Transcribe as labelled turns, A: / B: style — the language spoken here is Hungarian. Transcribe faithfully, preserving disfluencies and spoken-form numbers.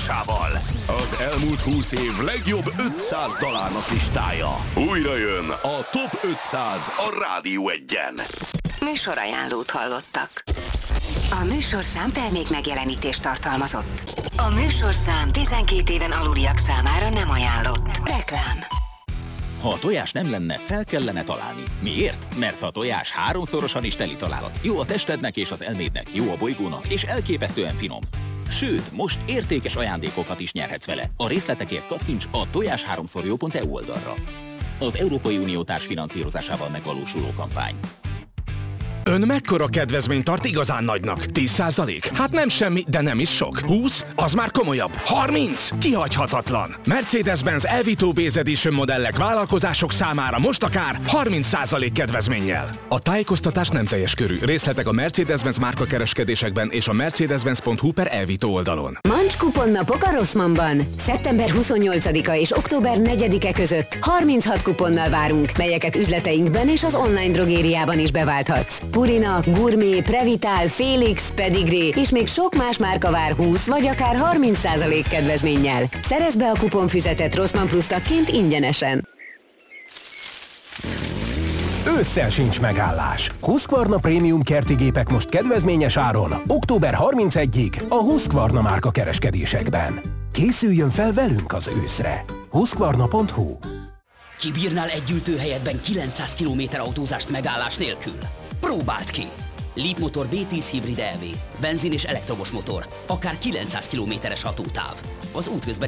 A: párosával. Az elmúlt húsz év legjobb ötszáz dalának listája. Újra jön a Top ötszáz a Rádió Egyen.
B: Műsorajánlót hallottak. A műsorszám termék megjelenítést tartalmazott. A műsorszám tizenkét éven aluliak számára nem ajánlott. Reklám.
C: Ha a tojás nem lenne, fel kellene találni. Miért? Mert ha a tojás háromszorosan is teli találat. Jó a testednek és az elmédnek, jó a bolygónak, és elképesztően finom. Sőt, most értékes ajándékokat is nyerhetsz vele. A részletekért kattints a tojás háromszor jó pont e u oldalra. Az Európai Unió társfinanszírozásával megvalósuló kampány.
D: Ön mekkora kedvezményt tart igazán nagynak? tíz százalék? Hát nem semmi, de nem is sok. húsz? Az már komolyabb. harminc? Kihagyhatatlan. Mercedes-Benz Elvito Base Edition modellek vállalkozások számára most akár harminc százalék kedvezménnyel. A tájékoztatás nem teljes körű. Részletek a Mercedes-Benz márkakereskedésekben és a mercedes-benz pont hu per Elvito oldalon.
B: Mancs kuponnapok a Rossmannban. szeptember huszonnyolcadika és október negyedike között harminchat kuponnal várunk, melyeket üzleteinkben és az online drogériában is beválthatsz. Purina, Gourmet, Previtál, Felix, Pedigree és még sok más márka vár húsz vagy akár harminc százalék kedvezménnyel. Szerezd be a kuponfüzetet Rossmann Plus tagként ingyenesen.
E: Ősszel sincs megállás. Husqvarna Prémium kerti gépek most kedvezményes áron, október harmincegyedikéig a Husqvarna márka kereskedésekben. Készüljön fel velünk az őszre. husqvarna pont hu.
F: Kibírnál egy ültőhelyetben kilencszáz kilométer autózást megállás nélkül? Próbáld ki! Leapmotor bé tíz Hybrid é vé, benzin és elektromos motor, akár kilencszáz kilométeres hatótáv. Az útközben